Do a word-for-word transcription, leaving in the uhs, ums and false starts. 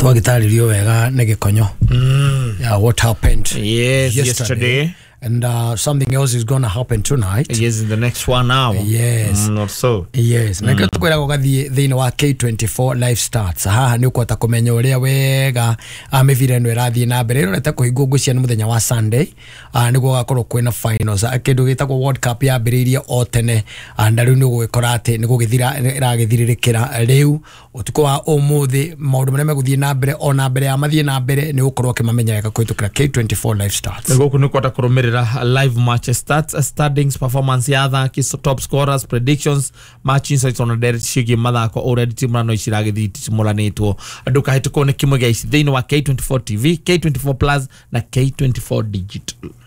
twagitaririo wega ne gikonyo. Mm. Yeah, what happened? Yes, yesterday. yesterday. And uh, something else is going to happen tonight. Yes, in the next one hour. Yes. Mm, not so. Yes. Mm. Naka tukwera ko gathi thini wa K twenty-four live starts. Haha ni ukwata kumenya uria wega amivire no irathi na mbere ro reta kuhingo gucia ni muthenya wa Sunday. Ah niguo gakorwo kwina finals. Akindu gitagwo World Cup ya mbiririe o tene. Na riu ni gugikora ati ni gugithira iragithiririkira riu utuko wa umuthi maundu maria meguthie na mbere ona mbere ya mathie na mbere ni ukorwo kimamenya wega kwitukira K twenty-four live starts. Ngoku ni kwata kurumirira live match stats, standings, performance ya athaki, top scorers, predictions, match insights on a direct shigi mathako already team no ishiragithiti mulanetwo nduka hituko ne kimwe guys thini wa K twenty-four T V, K twenty-four Plus na K twenty-four Digital.